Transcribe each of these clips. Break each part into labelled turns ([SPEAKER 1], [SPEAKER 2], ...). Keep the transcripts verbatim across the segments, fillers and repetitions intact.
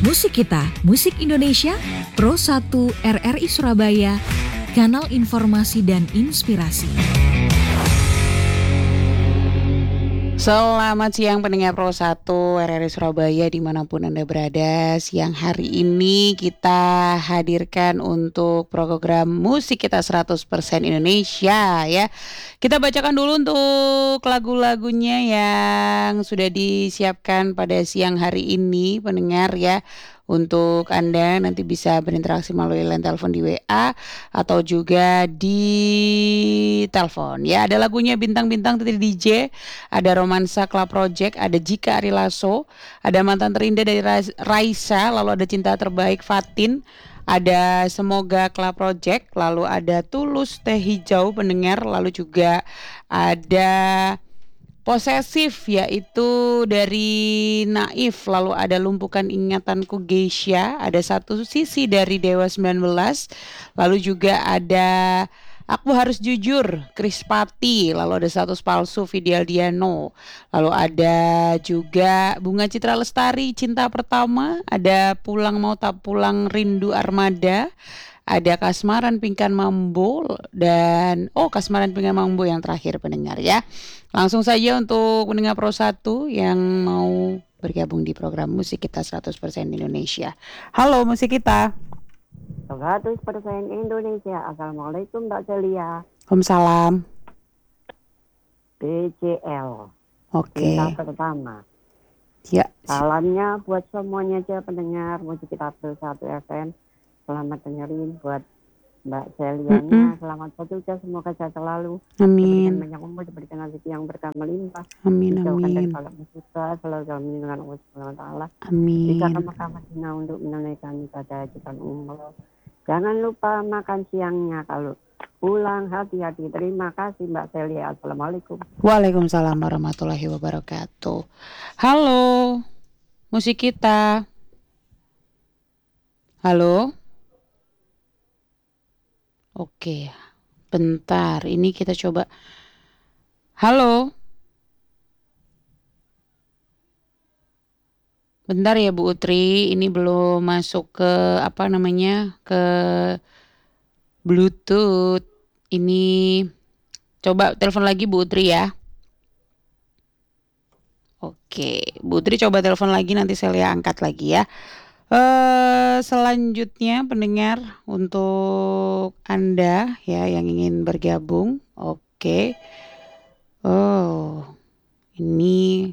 [SPEAKER 1] Musik Kita, Musik Indonesia, Pro satu R R I Surabaya, kanal informasi dan inspirasi.
[SPEAKER 2] Selamat siang pendengar Pro satu R R I Surabaya dimanapun Anda berada. Siang hari ini kita hadirkan untuk program Musik Kita seratus persen Indonesia ya. Kita bacakan dulu untuk lagu-lagunya yang sudah disiapkan pada siang hari ini pendengar ya. Untuk Anda nanti bisa berinteraksi melalui line telepon di W A atau juga di telepon ya. Ada lagunya Bintang-Bintang dari D J, ada Romansa Club Project, ada Jika Ari Lasso, ada Mantan Terindah dari Raisa, lalu ada Cinta Terbaik Fatin, ada Semoga Club Project, lalu ada Tulus Teh Hijau pendengar, lalu juga ada Posesif yaitu dari Naif, lalu ada Lumpuhkan Ingatanku Geisha, ada Satu Sisi dari Dewa sembilan belas, lalu juga ada Aku Harus Jujur Krispati, lalu ada Status Palsu Fidel Diano, lalu ada juga Bunga Citra Lestari Cinta Pertama, ada Pulang Mau Tak Pulang Rindu Armada, ada Kasmaran Pingkan Mambo, dan oh Kasmaran Pingkan Mambo yang terakhir pendengar ya. Langsung saja untuk pendengar Pro satu yang mau bergabung di program Musik Kita seratus persen Indonesia. Halo Musik Kita
[SPEAKER 3] seratus persen Indonesia. Assalamualaikum Mbak Celia.
[SPEAKER 2] Waalaikumsalam.
[SPEAKER 3] B C L.
[SPEAKER 2] Oke.
[SPEAKER 3] Cinta Pertama.
[SPEAKER 2] Ya.
[SPEAKER 3] Salamnya buat semuanya aja pendengar Musik Kita satu F M. Selamat dengerin buat Mbak Celianya.
[SPEAKER 2] Mm-mm.
[SPEAKER 3] Selamat bertugas, semoga sehat selalu.
[SPEAKER 2] Amin.
[SPEAKER 3] Diberikan banyak umur, diberikan rezeki yang berkah melimpah.
[SPEAKER 2] Amin
[SPEAKER 3] Dijauhkan dari
[SPEAKER 2] amin.
[SPEAKER 3] segala musibah, selalu dalam lindungan Allah Subhanahu wa taala.
[SPEAKER 2] Amin.
[SPEAKER 3] Jika ke Mekah Madinah untuk menunaikan ibadah haji umroh. Jangan lupa makan siangnya kalau pulang, hati-hati. Terima kasih Mbak Celia. Assalamualaikum.
[SPEAKER 2] Waalaikumsalam warahmatullahi wabarakatuh. Halo Musik Kita. Halo. Oke, bentar. Ini kita coba. Halo. Bentar ya Bu Utri, ini belum masuk ke apa namanya ke Bluetooth. Ini coba telepon lagi Bu Utri ya. Oke, Bu Utri coba telepon lagi, nanti saya angkat lagi ya. Uh, selanjutnya pendengar untuk Anda ya yang ingin bergabung. Oke. Oh, ini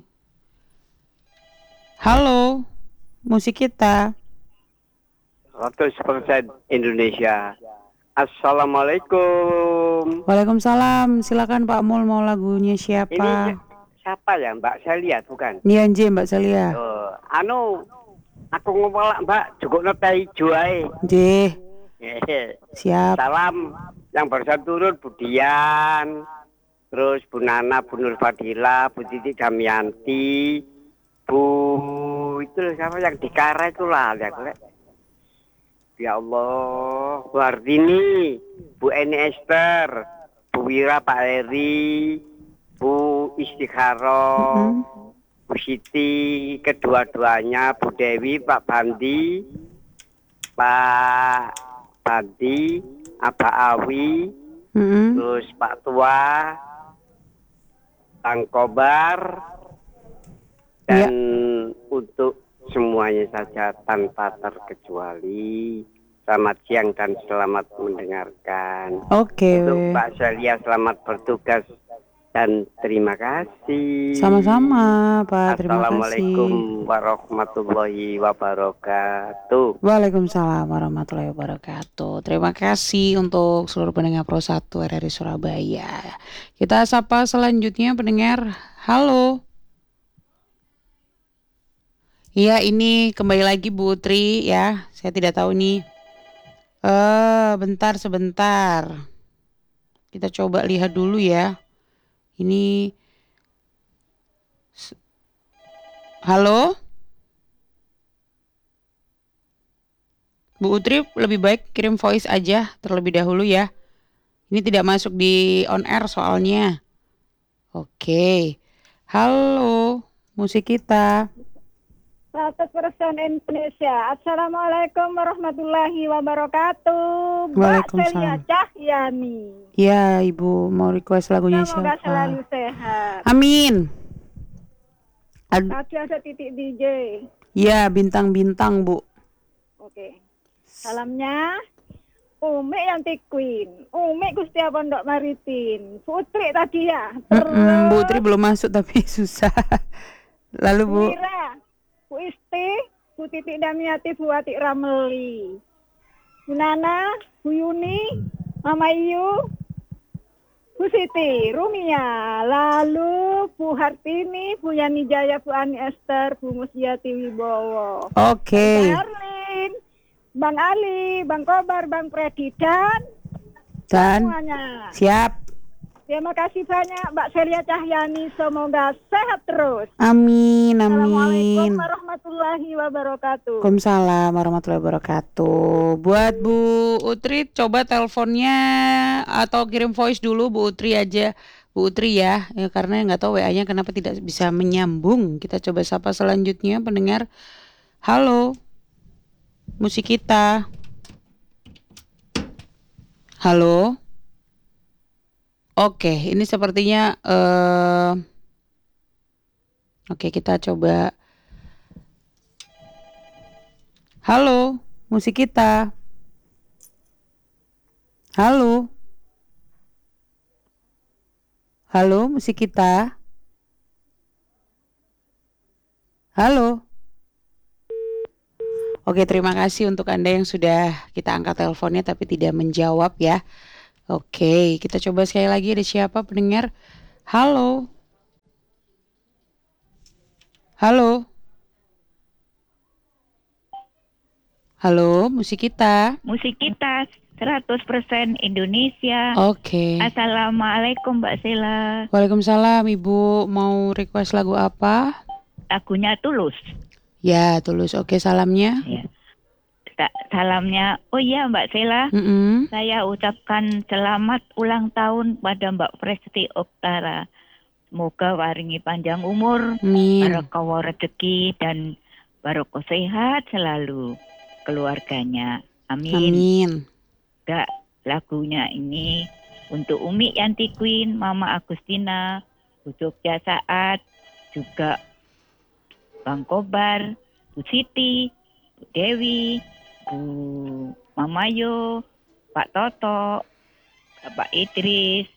[SPEAKER 2] halo Musik Kita
[SPEAKER 4] seratus persen Indonesia. Assalamualaikum.
[SPEAKER 2] Waalaikumsalam. Silakan Pak Mul, mau lagunya siapa?
[SPEAKER 4] Ini siapa ya Mbak Celia bukan?
[SPEAKER 2] Iya Nje Mbak Celia.
[SPEAKER 4] Oh, anu aku ngomong Mbak cukup nota hijau ae.
[SPEAKER 2] Nggih. Siap.
[SPEAKER 4] Salam yang barusan turun Budian, terus Bu Nana, Bu Nur Fadila, Bu Titi Damianti, Bu itu siapa yang di Kara itu lah ya, ya Allah, Bu Ardini, Bu Eni Esther, Bu Wira Pak Eri, Bu Istikharoh, mm-hmm. Bu Siti, kedua-duanya, Bu Dewi, Pak Bandi, Pak Bandi, Aba Awi, mm-hmm. terus Pak Tua, Kang Kobar, dan ya. Untuk semuanya saja tanpa terkecuali. Selamat siang dan selamat mendengarkan.
[SPEAKER 2] Oke.
[SPEAKER 4] Untuk Pak Celia selamat bertugas. Dan terima kasih.
[SPEAKER 2] Sama-sama Pak, terima kasih.
[SPEAKER 4] Assalamualaikum warahmatullahi wabarakatuh.
[SPEAKER 2] Waalaikumsalam warahmatullahi wabarakatuh. Terima kasih untuk seluruh pendengar Pro satu R R I Surabaya. Kita sapa selanjutnya pendengar. Halo. Iya, ini kembali lagi Bu Utri ya. Saya tidak tahu nih. Eh, uh, bentar sebentar. Kita coba lihat dulu ya. Ini halo Bu Utri, lebih baik kirim voice aja terlebih dahulu ya. Ini tidak masuk di on air soalnya. Oke. Halo Musik Kita.
[SPEAKER 5] seratus persen Indonesia. Assalamualaikum warahmatullahi wabarakatuh. Mbak
[SPEAKER 2] Waalaikumsalam.
[SPEAKER 5] Celia Cahyani.
[SPEAKER 2] Ya, Ibu mau request lagunya
[SPEAKER 5] Semoga
[SPEAKER 2] siapa?
[SPEAKER 5] selalu sehat.
[SPEAKER 2] Amin. Ad-
[SPEAKER 5] Tadi ada titik D J.
[SPEAKER 2] ya, bintang-bintang, Bu.
[SPEAKER 5] Oke. Salamnya Umi Yanti Queen, Umi Gusti Pondok Maritim, Putri tadi ya.
[SPEAKER 2] Mm-mm, Bu Tri belum masuk tapi susah. Lalu Bu,
[SPEAKER 5] Mira, Bu Isti, Bu Titik Damiati, Bu Atik Rameli, Bu Nana, Bu Yuni, Mama Iyu, Bu Siti, Rumia, lalu Bu Hartini, Bu Yani Jaya, Bu Ani Esther, Bu Musyiati Wibowo,
[SPEAKER 2] oke.
[SPEAKER 5] Erlin, Bang Ali, Bang Kobar, Bang Predi, dan
[SPEAKER 2] Dan
[SPEAKER 5] semuanya.
[SPEAKER 2] siap.
[SPEAKER 5] Terima kasih banyak Mbak Celia Cahyani, semoga sehat terus.
[SPEAKER 2] Amin,
[SPEAKER 5] Assalamualaikum
[SPEAKER 2] amin.
[SPEAKER 5] warahmatullahi wabarakatuh.
[SPEAKER 2] Waalaikumsalam warahmatullahi wabarakatuh. Buat Bu Utri, coba teleponnya atau kirim voice dulu Bu Utri aja. Bu Utri ya, ya karena nggak tahu W A-nya kenapa tidak bisa menyambung. Kita coba sapa selanjutnya pendengar. Halo, musik kita. Halo. Oke, ini sepertinya eh Oke, kita coba. Halo, musik kita. Halo. Halo, musik kita. Halo. Oke, terima kasih untuk Anda yang sudah kita angkat teleponnya tapi tidak menjawab ya. Oke, kita coba sekali lagi, ada siapa pendengar? Halo. Halo. Halo, musik kita.
[SPEAKER 6] Musik kita seratus persen Indonesia.
[SPEAKER 2] Oke.
[SPEAKER 6] Assalamualaikum Mbak Sela.
[SPEAKER 2] Waalaikumsalam, Ibu. Mau request lagu apa?
[SPEAKER 6] Lagunya Tulus.
[SPEAKER 2] Ya, Tulus. Oke, salamnya.
[SPEAKER 6] Ya. Sa- Salamnya, oh iya Mbak Sela,
[SPEAKER 2] Mm-mm.
[SPEAKER 6] saya ucapkan selamat ulang tahun pada Mbak Presti Oktara. Semoga waringi panjang umur,
[SPEAKER 2] Amin.
[SPEAKER 6] barokah rezeki dan barokah sehat selalu keluarganya. Amin.
[SPEAKER 2] Amin.
[SPEAKER 6] Gak lagunya ini untuk Umi Yanti Queen, Mama Agustina, Bu Jogja Saat, juga Bang Kobar, Bu Siti, Bu Dewi, Bu Mamayo, Pak Toto, Pak Idris,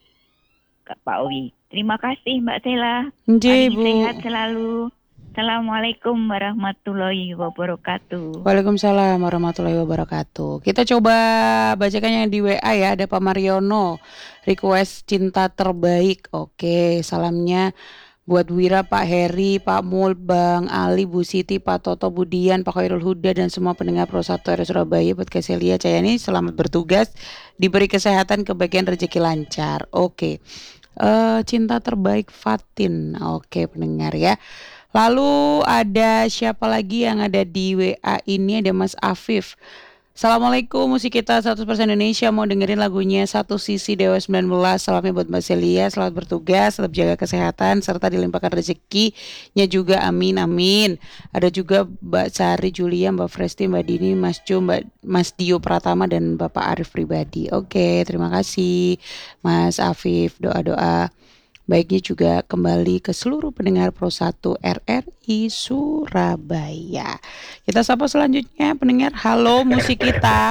[SPEAKER 6] Pak Owi. Terima kasih Mbak Sela.
[SPEAKER 2] Nggih,
[SPEAKER 6] Hari
[SPEAKER 2] Bu.
[SPEAKER 6] sehat selalu. Assalamualaikum warahmatullahi wabarakatuh.
[SPEAKER 2] Waalaikumsalam warahmatullahi wabarakatuh. Kita coba bacakan yang di W A ya. Ada Pak Mariono, request cinta terbaik. Oke, salamnya buat Wira, Pak Heri, Pak Mul, Bang Ali, Bu Siti, Pak Toto, Budian, Pak Khairul Huda, dan semua pendengar Pro satu R Surabaya. Buat Kak Celia Cahyani, selamat bertugas, diberi kesehatan, kebahagiaan, rezeki lancar. Oke, Eh, cinta terbaik Fatin. Oke, pendengar ya. Lalu ada siapa lagi yang ada di W A ini? Ada Mas Afif. Assalamualaikum, musik kita seratus persen Indonesia. Mau dengerin lagunya Satu Sisi Dewa sembilan belas. Salamnya buat Mbak Celia. Selamat bertugas, tetap jaga kesehatan serta dilimpahkan rezekinya juga. Amin, amin. Ada juga Mbak Sari Julia, Mbak Fresti, Mbak Dini, Mas Jo, Mbak Mas Dio Pratama, dan Bapak Arif pribadi. Oke, terima kasih Mas Afif. Doa-doa baiknya juga kembali ke seluruh pendengar Pro satu R R I Surabaya. Kita sapa selanjutnya pendengar. Halo, musik kita.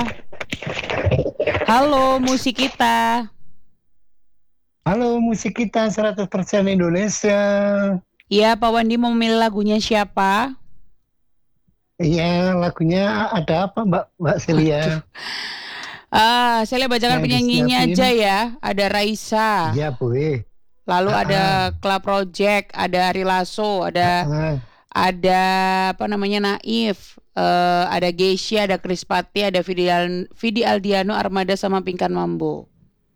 [SPEAKER 2] Halo, musik kita.
[SPEAKER 7] Halo, musik kita seratus persen Indonesia.
[SPEAKER 2] Iya, Pak Wandi mau memilih lagunya siapa?
[SPEAKER 7] Iya, lagunya ada apa Mbak Mbak Celia?
[SPEAKER 2] Ah, saya lihat bacakan
[SPEAKER 7] Yang
[SPEAKER 2] penyanyinya
[SPEAKER 7] disiapin.
[SPEAKER 2] aja ya. Ada Raisa.
[SPEAKER 7] Iya, boleh.
[SPEAKER 2] Lalu
[SPEAKER 7] Ah,
[SPEAKER 2] ada Club Project, ada Ari Lasso, ada
[SPEAKER 7] Ah,
[SPEAKER 2] ada apa namanya Naif, eh, ada Geisha, ada Chris Patti, ada Vidi, Al- Vidi Aldiano, Armada, sama Pinkan Mambo.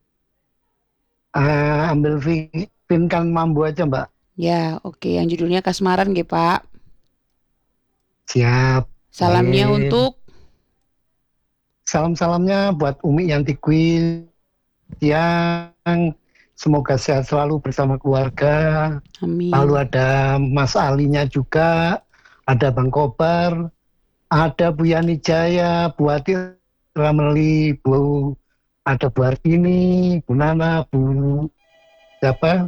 [SPEAKER 7] ah, ambil vi- Pinkan Mambo aja Mbak.
[SPEAKER 2] Ya, oke. Yang judulnya Kasmaran, nggih, Pak.
[SPEAKER 7] Siap.
[SPEAKER 2] Salamnya
[SPEAKER 7] Baik.
[SPEAKER 2] untuk
[SPEAKER 7] Salam-salamnya buat Umi Yanti Queen yang semoga sehat selalu bersama keluarga.
[SPEAKER 2] Amin.
[SPEAKER 7] Lalu ada Mas Alinya juga, ada Bang Kobar, ada Bu Yani Jaya, Bu Ati Rameli, Bu ada Bu Artini, Bu Nana, Bu siapa?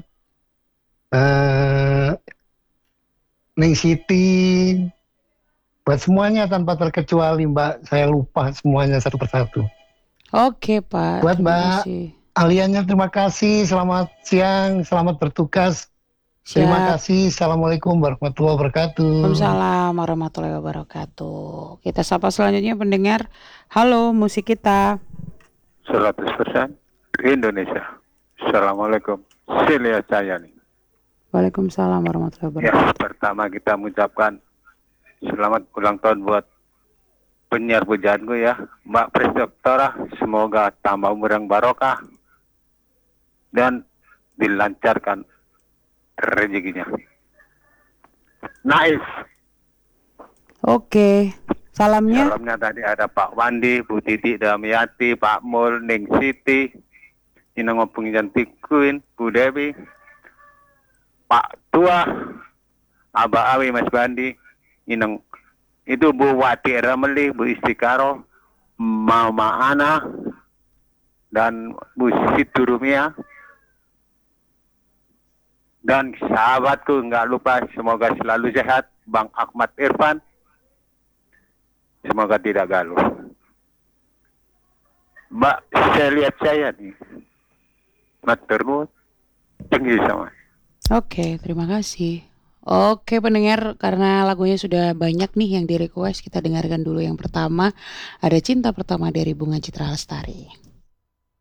[SPEAKER 7] Eh, Ning Siti, buat semuanya tanpa terkecuali Mbak, saya lupa semuanya satu persatu.
[SPEAKER 2] Oke Pak,
[SPEAKER 7] Buat
[SPEAKER 2] terima
[SPEAKER 7] Mbak
[SPEAKER 2] kasih.
[SPEAKER 7] Alianya terima kasih, selamat siang, selamat bertugas. Terima
[SPEAKER 2] Siap.
[SPEAKER 7] kasih, Assalamualaikum warahmatullahi wabarakatuh.
[SPEAKER 2] Waalaikumsalam warahmatullahi wabarakatuh. Kita sapa selanjutnya pendengar. Halo, musik kita.
[SPEAKER 8] seratus persen Indonesia. Assalamualaikum. Celia Cayani.
[SPEAKER 2] Waalaikumsalam warahmatullahi wabarakatuh.
[SPEAKER 8] Ya, pertama kita mengucapkan selamat ulang tahun buat penyiar pujaanku ya, Mbak Presdoktora. Semoga tambah umur yang barokah dan dilancarkan rezekinya. Naif.
[SPEAKER 2] Oke, salamnya.
[SPEAKER 8] Salamnya tadi ada Pak Wandi, Bu Titi Damiati, Pak Mul, Ning Siti, Inang Opung Jantik Queen, Bu Dewi, Pak Tua, Aba Awi, Mas Bandi, Inang itu Bu Wati Rameli, Bu Istikaro, Mama Ana, dan Bu Situ Rumia. Dan sahabatku nggak lupa, semoga selalu sehat, Bang Ahmad Irfan. Semoga tidak galuh. Mbak, saya lihat saya nih. Matur nuwun. Tinggi sama.
[SPEAKER 2] Oke, terima kasih. Oke pendengar, karena lagunya sudah banyak nih yang di request, kita dengarkan dulu yang pertama. Ada Cinta Pertama dari Bunga Citra Lestari.